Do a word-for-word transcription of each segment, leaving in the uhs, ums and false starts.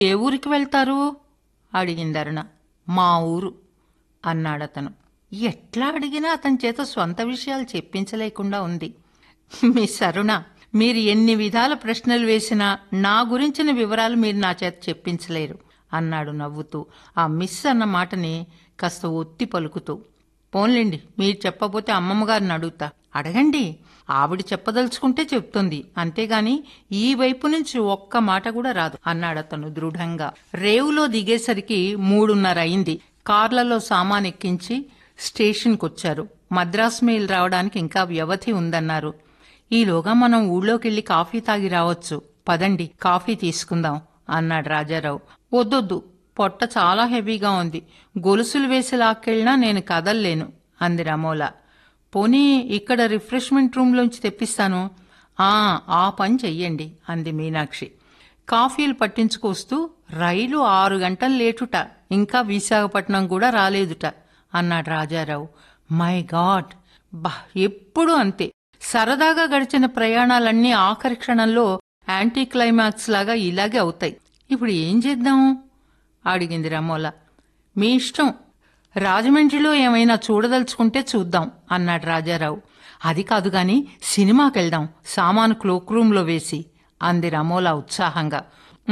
ఏ ఊరికి వెళ్తారు అడిగిందరుణ. మా ఊరు అన్నాడతను. ఎట్లా అడిగినా అతని చేత స్వంత విషయాలు చెప్పించలేకుండా ఉంది. మిస్ అరుణ, మీరు ఎన్ని విధాల ప్రశ్నలు వేసినా నా గురించిన వివరాలు మీరు నా చేత చెప్పించలేరు అన్నాడు నవ్వుతూ, ఆ మిస్ అన్న మాటని కాస్త ఒత్తి పలుకుతూ. పోన్లేండి, మీరు చెప్పబోతే అమ్మమ్మగారిని అడుగుతా. అడగండి, ఆవిడ చెప్పదలుచుకుంటే చెప్తుంది, అంతేగాని ఈ వైపు నుంచి ఒక్క మాట కూడా రాదు అన్నాడతను దృఢంగా. రేవులో దిగేసరికి మూడున్నర అయింది. కార్లలో సామాన్ ఎక్కించి స్టేషన్కొచ్చారు. మద్రాసు మెయిల్ రావడానికి ఇంకా వ్యవధి ఉందన్నారు. ఈలోగా మనం ఊళ్ళోకెళ్ళి కాఫీ తాగి రావచ్చు, పదండి కాఫీ తీసుకుందాం అన్నాడు రాజారావు. వద్దొద్దు, పొట్ట చాలా హెవీగా ఉంది, గొలుసులు వేసి లాక్కెళ్ళినా నేను కదల్లేను అంది రమోలా. పోనీ ఇక్కడ రిఫ్రెష్మెంట్ రూంలోంచి తెప్పిస్తాను. ఆ ఆ పని చెయ్యండి అంది మీనాక్షి. కాఫీలు పట్టించుకొస్తూ, రైలు ఆరు గంటలు లేటుట, ఇంకా విశాఖపట్నం కూడా రాలేదుట అన్నాడు రాజారావు. మై గాడ్, బా ఎప్పుడూ అంతే, సరదాగా గడిచిన ప్రయాణాలన్నీ ఆఖరి క్షణంలో యాంటీ క్లైమాక్స్ లాగా ఇలాగే అవుతాయి. ఇప్పుడు ఏం చేద్దాం అడిగింది రమోలా. మీ ఇష్టం, రాజమండ్రిలో ఏమైనా చూడదలుచుకుంటే చూద్దాం అన్నాడు రాజారావు. అది కాదు గాని సినిమాకెళ్దాం, సామాను క్లోక్ రూంలో వేసి అంది రమోలా ఉత్సాహంగా.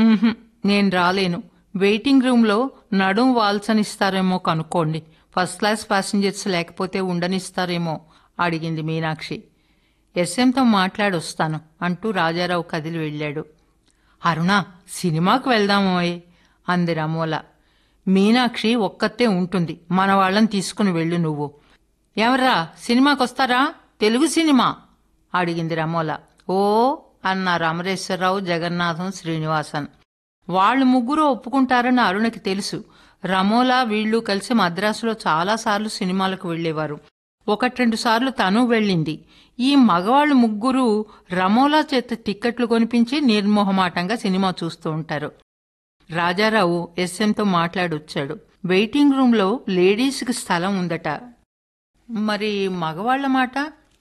నేను రాలేను, వెయిటింగ్ రూంలో నడుం వాల్సనిస్తారేమో కనుక్కోండి, ఫస్ట్ క్లాస్ ప్యాసింజర్స్ లేకపోతే ఉండనిస్తారేమో అడిగింది మీనాక్షి. ఎస్ఎంతో మాట్లాడొస్తాను అంటూ రాజారావు కదిలి వెళ్ళాడు. అరుణ, సినిమాకు వెళ్దామోయ్ అంది రమోలా. మీనాక్షి ఒక్కతే ఉంటుంది, మన వాళ్ళని తీసుకుని వెళ్ళు నువ్వు. ఎవర్రా సినిమాకొస్తారా, తెలుగు సినిమా అడిగింది రమోలా. ఓ అన్నారు అమరేశ్వరరావు, జగన్నాథం, శ్రీనివాసన్. వాళ్ళు ముగ్గురు ఒప్పుకుంటారని అరుణకి తెలుసు. రమోలా వీళ్లు కలిసి మద్రాసులో చాలాసార్లు సినిమాలకు వెళ్లేవారు. ఒకటి రెండు సార్లు తను వెళ్ళింది. ఈ మగవాళ్లు ముగ్గురు రమోలా చేత టిక్కెట్లు కొనిపించి నిర్మోహమాటంగా సినిమా చూస్తూ ఉంటారు. రాజారావు ఎస్ఎంతో మాట్లాడొచ్చాడు. వెయిటింగ్ రూంలో లేడీస్కి స్థలం ఉందట. మరి మగవాళ్ల మాట?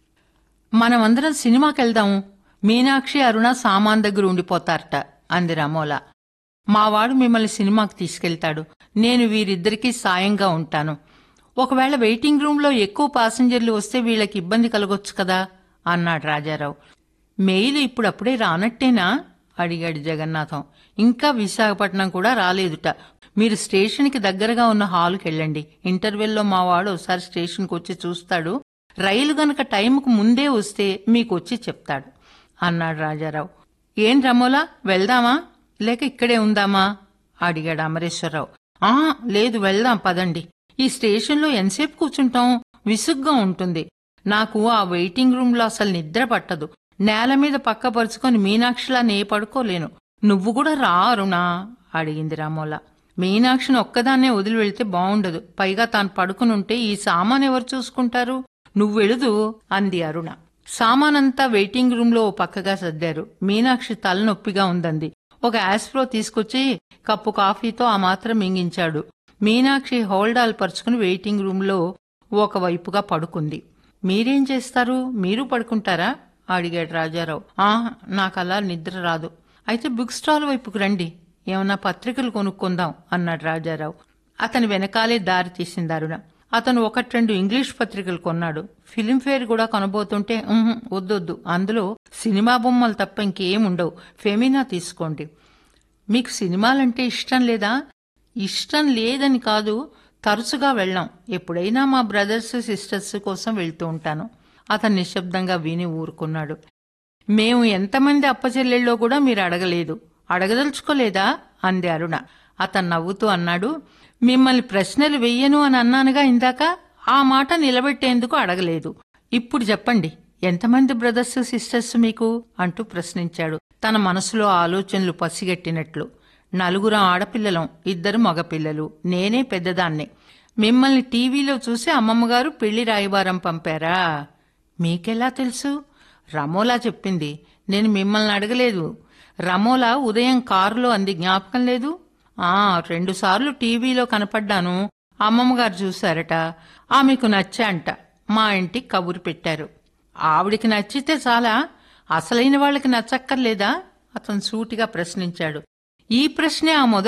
మనమందరం సినిమాకెళ్దాం, మీనాక్షి అరుణ సామాన్ దగ్గర ఉండిపోతారట అంది రమోలా. మావాడు మిమ్మల్ని సినిమాకి తీసుకెళ్తాడు, నేను వీరిద్దరికీ సాయంగా ఉంటాను. ఒకవేళ వెయిటింగ్ రూంలో ఎక్కువ ప్యాసింజర్లు వస్తే వీళ్ళకి ఇబ్బంది కలగొచ్చు కదా అన్నాడు రాజారావు. మెయిల్ ఇప్పుడప్పుడే రానట్టేనా అడిగాడు జగన్నాథం. ఇంకా విశాఖపట్నం కూడా రాలేదుట. మీరు స్టేషన్కి దగ్గరగా ఉన్న హాల్కి వెళ్ళండి, ఇంటర్వెల్లో మావాడు ఒకసారి స్టేషన్కి వచ్చి చూస్తాడు, రైలు గనక టైంకు ముందే వస్తే మీకొచ్చి చెప్తాడు అన్నాడు రాజారావు. ఏం రమోలా, వెళ్దామా లేక ఇక్కడే ఉందామా అడిగాడు అమరేశ్వరరావు. ఆ లేదు, వెళ్దాం పదండి, ఈ స్టేషన్లో ఎంతసేపు కూర్చుంటాం, విసుగ్గా ఉంటుంది. నాకు ఆ వెయిటింగ్ రూంలో అసలు నిద్ర పట్టదు, నేల మీద పక్కపరుచుకొని మీనాక్షిలా నే పడుకోలేను. నువ్వు కూడా రా అరుణా అడిగింది రమోలా. మీనాక్షిని ఒక్కదాన్నే వదిలి వెళ్తే బావుండదు, పైగా తాను పడుకునుంటే ఈ సామాన్ ఎవరు చూసుకుంటారు, నువ్వెళదు అంది అరుణ. సామానంతా వెయిటింగ్ రూంలో ఓ పక్కగా సర్దారు. మీనాక్షి తలనొప్పిగా ఉందంది. ఒక యాస్ప్రో తీసుకొచ్చి కప్పు కాఫీతో ఆ మాత్రం మింగించాడు. మీనాక్షి హోల్డాల్ పరుచుకుని వెయిటింగ్ రూంలో ఒకవైపుగా పడుకుంది. మీరేం చేస్తారు, మీరు పడుకుంటారా అడిగాడు రాజారావు. ఆ నాకలా నిద్ర రాదు. అయితే బుక్ స్టాల్ వైపుకు రండి, ఏమన్నా పత్రికలు కొనుక్కుందాం అన్నాడు రాజారావు. అతని వెనకాలే దారి తీసింది అరుణ. అతను ఒకటి రెండు ఇంగ్లీష్ పత్రికలు కొన్నాడు. ఫిలింఫేర్ కూడా కొనబోతుంటే వద్దొద్దు, అందులో సినిమా బొమ్మలు తప్ప ఇంకేముండవు, ఫెమినా తీసుకోండి. మీకు సినిమాలంటే ఇష్టం లేదా? ఇష్టం లేదని కాదు, తరచుగా వెళ్ళాం, ఎప్పుడైనా మా బ్రదర్స్ సిస్టర్స్ కోసం వెళ్తూ ఉంటాను. అతను నిశ్శబ్దంగా విని ఊరుకున్నాడు. మేము ఎంతమంది అప్పచెల్లెళ్ళో కూడా మీరు అడగలేదు, అడగదలుచుకోలేదా అంది అరుణ. అతను నవ్వుతూ అన్నాడు, మిమ్మల్ని ప్రశ్నలు వెయ్యను అని అన్నానుగా ఇందాక, ఆ మాట నిలబెట్టేందుకు అడగలేదు. ఇప్పుడు చెప్పండి, ఎంతమంది బ్రదర్స్ సిస్టర్స్ మీకు అంటూ ప్రశ్నించాడు, తన మనసులో ఆలోచనలు పసిగట్టినట్లు. నలుగురం ఆడపిల్లలం, ఇద్దరు మగపిల్లలు, నేనే పెద్దదాన్నే. మిమ్మల్ని టీవీలో చూసి అమ్మమ్మగారు పెళ్లి రాయబారం పంపారా? మీకెలా తెలుసు? రమోలా చెప్పింది, నేను మిమ్మల్ని అడగలేదు. రమోలా ఉదయం కారులో అంది, జ్ఞాపకం లేదు? ఆ రెండుసార్లు టీవీలో కనపడ్డాను, అమ్మమ్మగారు చూశారట, ఆమెకు నచ్చా అంట, మా ఇంటికి కబురు పెట్టారు. ఆవిడికి నచ్చితే చాలా, అసలైన వాళ్ళకి నచ్చక్కర్లేదా అతను సూటిగా ప్రశ్నించాడు. ఈ ప్రశ్నే ఆ మొదటి